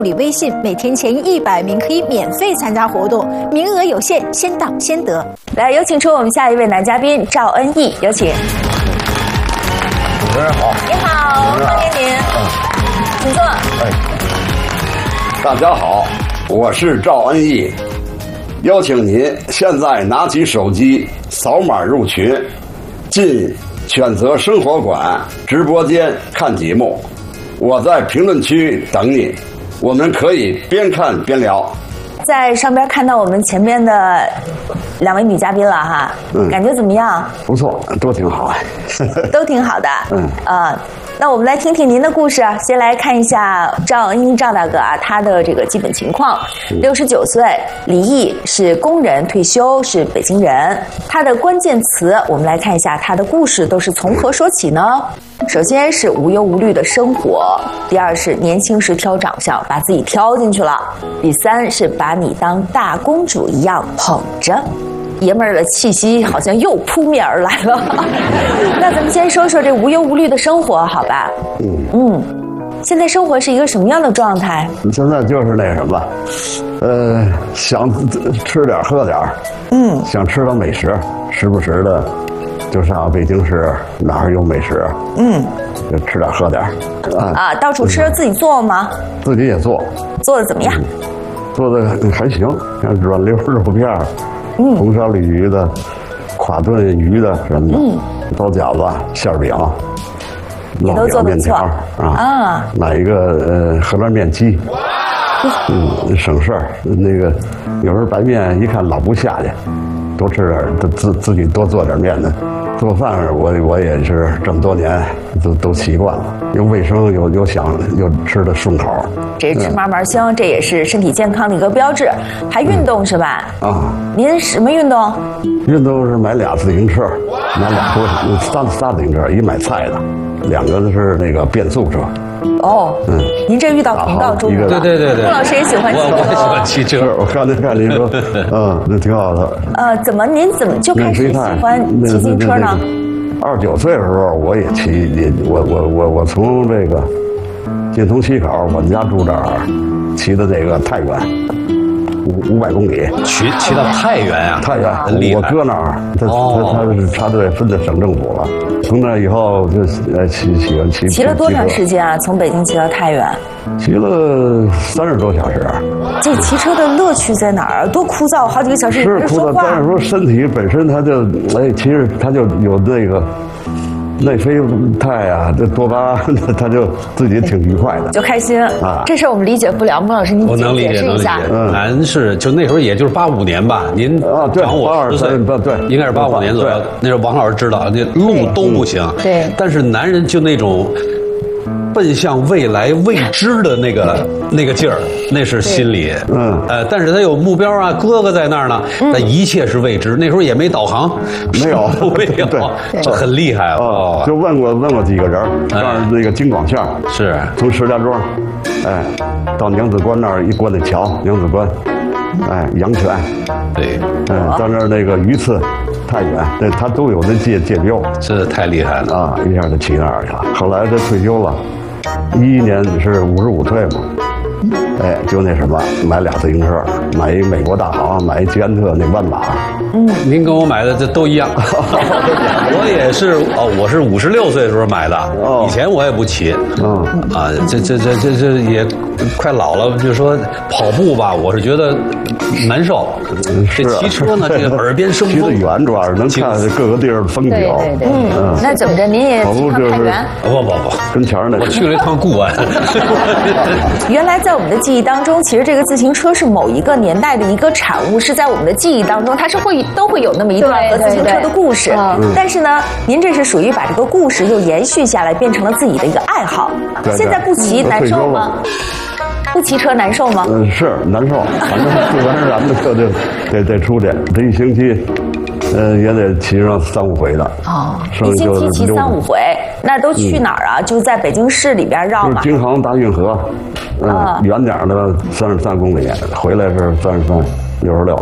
里微信每天前100名可以免费参加活动，名额有限，先到先得。 来，有请出我们下一位男嘉宾赵恩义，有请。 主持人好， 你好，欢迎您，请坐。 大家好，我是赵恩义，邀请您现在拿起手机扫码入群，进选择生活馆直播间看节目，我在评论区等你，我们可以边看边聊。 在上边看到我们前面的2位女嘉宾了哈，感觉怎么样？ 不错，都挺好， 都挺好的。那我们来听听您的故事。先来看一下赵恩义赵大哥啊，他的这个基本情况：69岁，离异，是工人，退休，是北京人。他的关键词，我们来看一下他的故事都是从何说起呢？首先是无忧无虑的生活，第二是年轻时挑长相，把自己挑进去了，第三是把你当大公主一样捧着。爷们儿的气息好像又扑面而来了。那咱们先说说这无忧无虑的生活，好吧？现在生活是一个什么样的状态？ 现在就是那什么，想吃点喝点，想吃到美食，时不时的就上北京市哪儿有美食，就吃点喝点。 到处吃，自己做吗？ 自己也做， 做的怎么样？ 做的还行，像软溜肉片儿。红烧鲤鱼的、垮炖鱼的什么的，包饺子、馅饼、烙饼、面条买一个荷兰面鸡，省事儿。那个有时候白面一看老不下去，多吃点，自己多做点面的。做饭我也是这么多年都习惯了，又卫生又想又吃的顺口。 这吃嘛嘛香，这也是身体健康的一个标志。还运动是吧？您什么运动？ 运动是买俩自行车，买仨自行车，一买菜的，2个是那个变速车。您这遇到同道中人了。 对。 孟老师也喜欢骑车。 我也喜欢骑车。 我看您说，那挺好的。 您怎么就开始喜欢骑自行车呢 ？29岁的时候我也骑，我从这个建通西口，我们家住这儿，骑的这个太原，500公里， 骑到太原啊！ 太原，我哥那儿，他是插队分的省政府了。从那以后就喜欢骑。 骑了多长时间啊？从北京骑到太原？ 骑了30多小时。 这骑车的乐趣在哪儿？多枯燥，好几个小时是枯燥，但是说身体本身它就其实它就有那个内啡肽啊，这多巴胺，他就自己挺愉快的， 就开心啊。这事我们理解不了，孟老师您解释一下。 咱是就那时候也就是85年吧，您长我10岁， 对， 应该是85年左右。那时候王老师知道，那路都不行， 对。 但是男人就那种奔向未来未知的那个劲儿，那是心里，但是他有目标啊，哥哥在那儿呢，但一切是未知。那时候也没导航， 没有， 这很厉害啊！ 就问过几个人，让那个京广线是从石家庄，到娘子关那儿一过那桥，娘子关，阳泉， 对， 到那儿那个榆次。太原，对他都有那界标， 这太厉害了啊！一下就骑那儿去了。后来他退休了，11年是55退嘛，就那什么，买俩自行车，买一美国大行，买一捷安特那万马。 您跟我买的这都一样。我也是我是56岁的时候买的，以前我也不骑。这也快老了，就说跑步吧，我是觉得难受。这骑车呢，这个耳边生风， 骑得远主要是能看各个地儿风景。 对。那怎么着？您也骑趟太原？ 不， 跟前儿呢。 我去了一趟固安。 原来在我们的记忆当中，其实这个自行车是某一个年代的一个产物，是在我们的记忆当中，它是都会有那么一段和自行车的故事。但是呢，您这是属于把这个故事又延续下来，变成了自己的一个爱好。现在不骑难受吗？不骑车难受吗？ 是难受，反正自然而然的就得出去，这一星期，也得骑上3、5回的。 一星期骑3、5回，那都去哪儿啊？就在北京市里边绕吗？ 京杭大运河，远点的33公里，回来是33、66。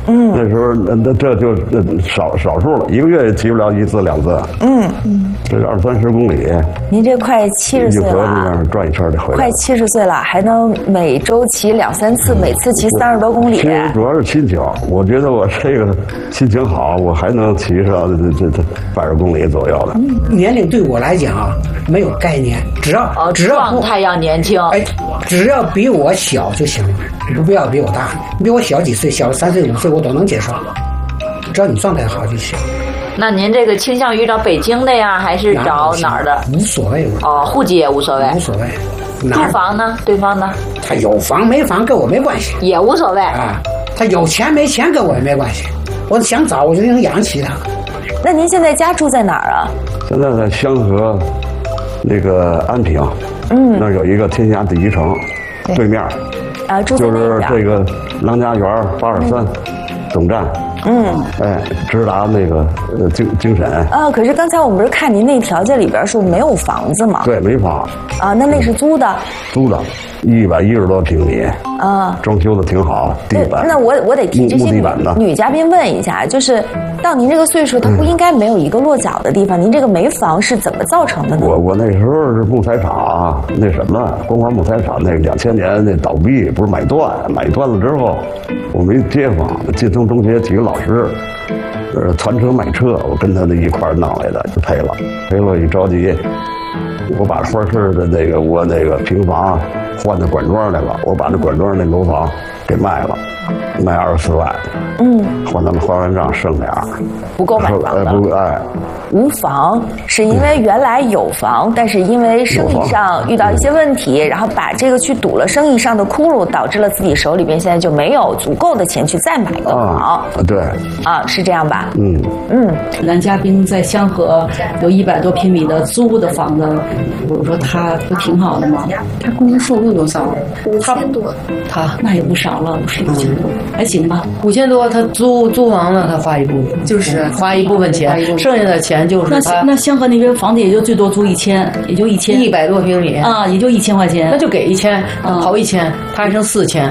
那时候那这就少数了，一个月也骑不了1次2次。这20-30公里。 您这快70岁了啊， 转一圈就回来。 快70岁了，还能每周骑2-3次，每次骑30多公里。 其实主要是心情，我觉得我这个心情好，我还能骑上这80公里左右的。 年龄对我来讲啊，没有概念，只要状态要年轻， 只要比我小就行了，不要比我大，比我小几岁，小3岁5岁我都能接受，只要你状态好就行。 那您这个倾向于找北京的呀，还是找哪儿的？ 无所谓户籍也无所谓。 无所谓。 住房呢？对方呢？ 他有房没房跟我没关系， 也无所谓啊。他有钱没钱跟我也没关系，我想找我就能养起他。 那您现在家住在哪儿啊？ 现在在香河那个安平，那儿有一个天下第一城，对面住在就是这个郎家园823总站。直达那个京沈。 可是刚才我们不是看您那条件里边说没有房子吗？ 对，没房。 那是租的。 租的，110多平米。装修的挺好，地板。那我得替这些女嘉宾问一下，就是到您这个岁数，他不应该没有一个落脚的地方？您这个没房是怎么造成的呢？ 我那时候是木材厂，那什么光华木材厂，那2000年那倒闭，不是买断了之后，我没街坊，晋通中学几个老师，传车卖车，我跟他那一块弄来的，就赔了，一着急，我把花市的我那个平房换到管庄来了，我把那管庄那楼房给卖了，卖24万，换咱们花完账剩点儿， 不够买房的。无房是因为原来有房，但是因为生意上遇到一些问题，然后把这个去堵了生意上的窟窿，导致了自己手里边现在就没有足够的钱去再买个房。 对， 是这样吧？ 男嘉宾在香河有100多平米的租的房子，我说他不挺好的吗？他工资收入多少？5000多。他那也不少了，5000多，还行吧 ？5000多，他租房子他花一部分，就是花一部分钱，剩下的钱就是那香河那边房子也就最多租1000，也就 100多平米也就1000块钱， 那就给1000，跑1000，他还剩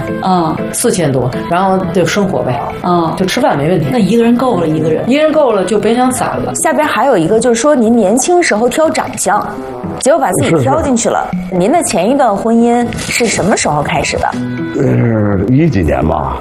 4000，4000多，然后就生活呗，就吃饭没问题。 那一个人够了，一个人够了就别想散了。 下边还有一个就是说，您年轻时候挑长相，结果把自己挑进去了。您的前一段婚姻是什么时候开始的 ？10几年吧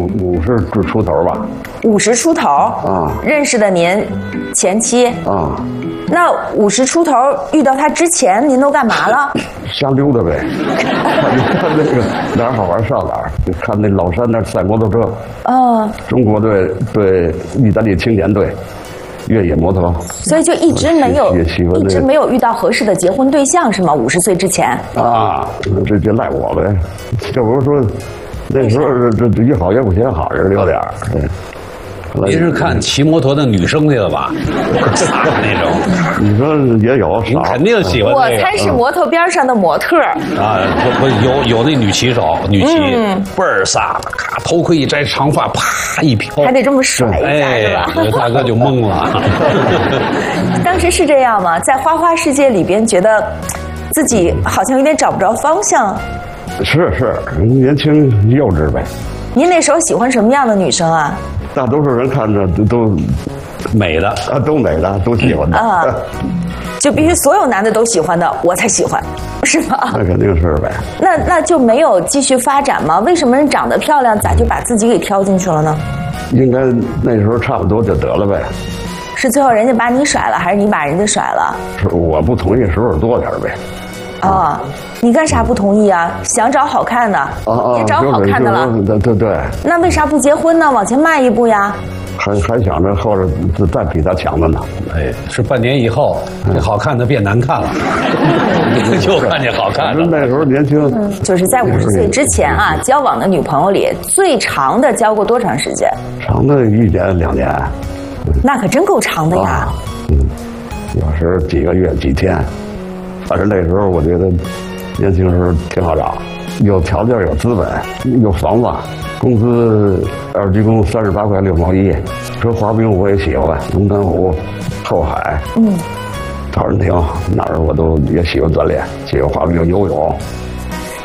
，50出头吧。 50出头认识的您前妻那50出头遇到他之前，您都干嘛了？ 瞎溜达呗，看那个哪儿好玩上哪儿，看那老山那赛摩托车。中国队对意大利青年队越野摩托， 所以就一直没有遇到合适的结婚对象是吗？50岁之前这赖我呗，这不是说那时候这越好越不嫌好，人有点对。 您是看骑摩托的女生去了吧？那种， 你说也有， 你肯定喜欢。 我猜是摩托边上的模特不有那女骑手，倍儿飒，咔头盔一摘，长发啪一飘， 还得这么甩一下是吧？ 大哥就懵了。 当时是这样吗？在花世界里边，觉得自己好像有点找不着方向。 是，年轻幼稚呗。 您那时候喜欢什么样的女生啊？ 大多数人看着都美的都美的，都喜欢的就必须所有男的都喜欢的，我才喜欢，是吧？ 那肯定是呗。 那就没有继续发展吗？为什么人长得漂亮，咋就把自己给挑进去了呢？ 应该那时候差不多就得了呗。 是最后人家把你甩了，还是你把人家甩了？ 是我不同意时候多点呗。 你干啥不同意啊？想找好看的，也找好看的了。 对。 那为啥不结婚呢？往前迈一步呀。 还想着后边再比他强的呢。 是半年以后，这好看的变难看了，就看见好看的。 那时候年轻， 就是在50岁之前交往的女朋友里，最长的交过多长时间？ 长的1年2年。 那可真够长的呀。 有时几个月几天。反正那时候我觉得年轻时候挺好找，有条件有资本有房子，工资2居工38块6毛1。说滑冰我也喜欢，龙潭湖、后海，陶然亭哪儿我都也喜欢锻炼，喜欢滑冰、游泳。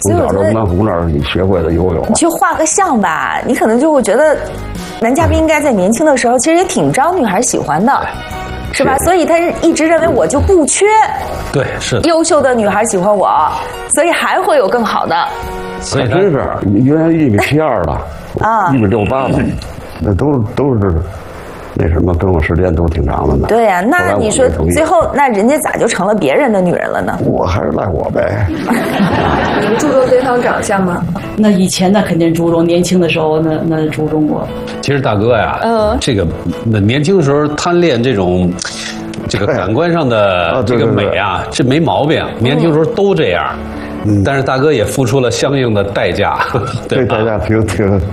从小在南湖那儿学会了游泳。 你去画个像吧，你可能就会觉得，男嘉宾应该在年轻的时候其实也挺招女孩喜欢的，是吧？所以他一直认为我就不缺， 对，是优秀的女孩喜欢我，所以还会有更好的。 所以真是原来1.72米了啊，1.68米了，那都是。那什么，跟我时间都挺长的呢。 对呀，那你说最后那人家咋就成了别人的女人了呢？ 我还是赖我呗。 你们注重对方长相吗？ 那以前那肯定注重，年轻的时候那注重过。 其实大哥呀，这个年轻的时候贪恋这个感官上的这个美啊，这没毛病。年轻时候都这样。但是大哥也付出了相应的代价， 对，代价挺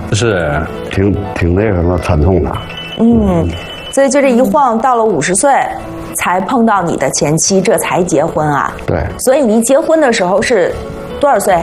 那什么惨痛的。 所以就这一晃到了50岁，才碰到你的前妻，这才结婚啊。 对。 所以你结婚的时候是多少岁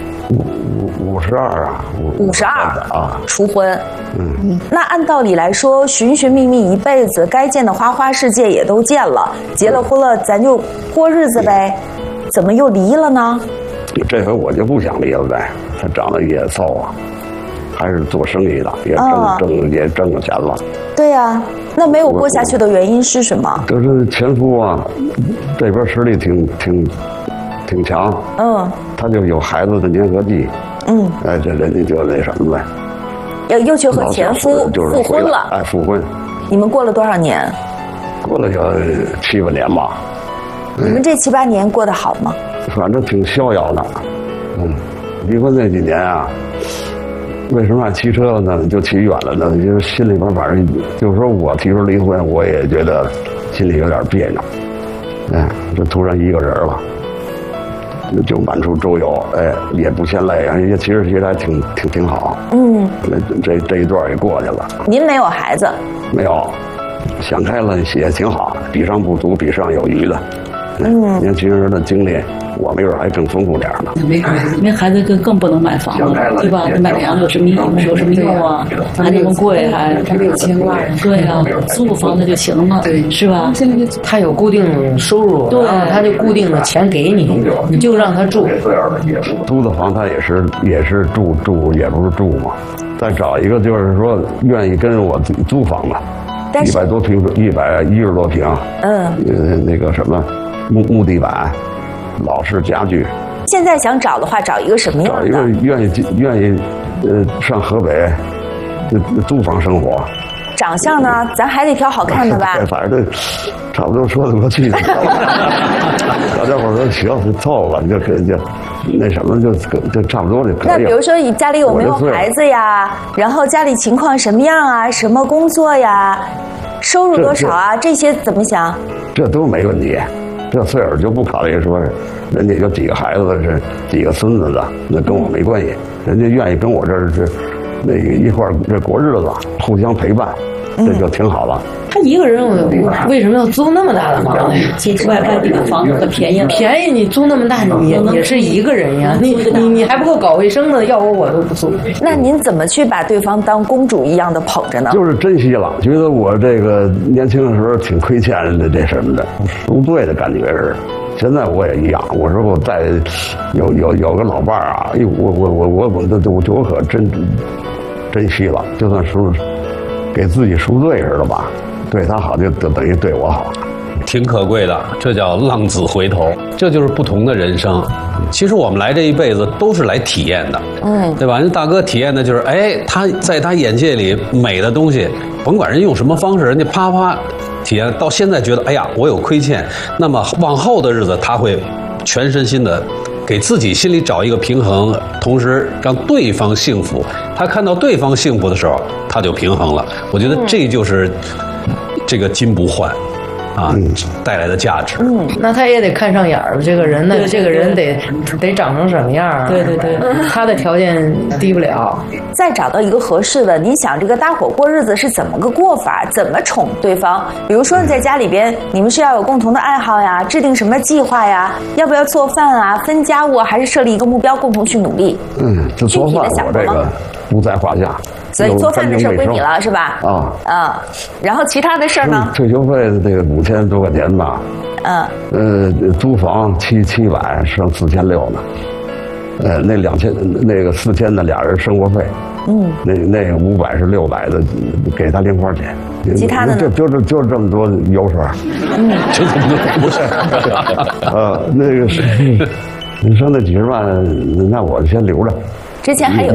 ？52啊。 52啊，初婚。那按道理来说，寻寻觅觅一辈子，该见的花花世界也都见了，结了婚了，咱就过日子呗。怎么又离了呢？ 这回我就不想离了呗，他长得也骚啊，还是做生意的，也挣了钱了。 对呀，那没有过下去的原因是什么？ 就是前夫啊，这边实力挺强，他就有孩子的粘合剂，哎，这人家就那什么呗， 又去和前夫复婚了， 哎，复婚。 你们过了多少年？ 过了有7、8年吧。 你们这7、8年过得好吗？ 反正挺逍遥的，离婚那几年啊，为什么爱骑车了呢？就骑远了呢？就是心里边反正就是说我提出离婚，我也觉得心里有点别扭，这突然一个人了，就满处周游，哎，也不嫌累，也其实还挺好，这一段也过去了。 您没有孩子？ 没有，想开了也挺好，比上不足，比上有余的。年轻人的经历，我没准还更丰富点呢。 没孩子更不能买房了，对吧？买房有什么用啊？还那么贵，还 6000万。 对啊，租个房子就行了，对，是吧？ 他有固定收入， 对， 他就固定的钱给你，你就让他住。 租的房他也是住，也不是住嘛。再找一个就是说愿意跟我租房的，100多平，110多平，那个什么。木地板，老式家具。 现在想找的话，找一个什么样的？ 找一个愿意上河北租房生活。 长相呢？咱还得挑好看的吧？ 反正差不多说得过去。大家伙说行，就凑合，就那什么，就差不多就可以了。 那比如说你家里有没有孩子呀？然后家里情况什么样啊？什么工作呀？收入多少啊？这些怎么想？ 这都没问题。这岁数就不考虑说人家有几个孩子是几个孙子的，那跟我没关系。人家愿意跟我这儿是那个一块儿这过日子，互相陪伴，这就挺好了。 他一个人为什么要租那么大的房子呀？ 外地的房子可便宜了， 便宜你租那么大，你也是一个人呀。你还不够搞卫生的，要我都不租。 那您怎么去把对方当公主一样的捧着呢？ 就是珍惜了，觉得我这个年轻的时候挺亏欠的这什么的，赎罪的感觉是。现在我也一样，我说我再有个老伴儿啊，哎呦，我可珍惜了，就算是给自己赎罪似的吧。对他好就等于对我好， 挺可贵的，这叫浪子回头，这就是不同的人生。其实我们来这一辈子都是来体验的，对吧？人大哥体验的就是，哎，他在他眼界里美的东西，甭管人用什么方式，人家啪体验到现在觉得，哎呀，我有亏欠，那么往后的日子他会全身心的给自己心里找一个平衡，同时让对方幸福。他看到对方幸福的时候，他就平衡了。我觉得这就是这个金不换啊带来的价值。 那他也得看上眼了，这个人呢，这个人得长成什么样啊？ 对， 他的条件低不了。 再找到一个合适的，你想这个搭伙过日子是怎么个过法？怎么宠对方？比如说在家里边，你们是要有共同的爱好呀，制定什么计划呀？要不要做饭啊？分家务，还是设立一个目标，共同去努力？ 这做饭我这个不在话下。 所以做饭的事归你了，是吧？然后其他的事呢？ 退休费的这个5000多块钱吧。租房700剩4600呢。 那2000那个4000的俩人生活费，那个500是600的，给他零花钱。 其他的呢？ 就这么多油水， 就这么多，不是？ 那个是，你说那几10万，那我就先留着。 之前还有